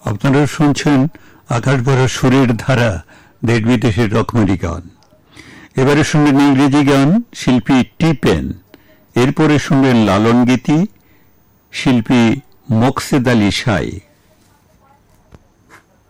আপনারা শুনছেন আকাশ ভরা সুরের ধারা, দেশ বিদেশের রকমারি গান। এবারে শুনবেন ইংরেজি গান, শিল্পী টিপেন। এরপরে শুনবেন লালন গীতি, শিল্পী মোকসেদ আলী শাই।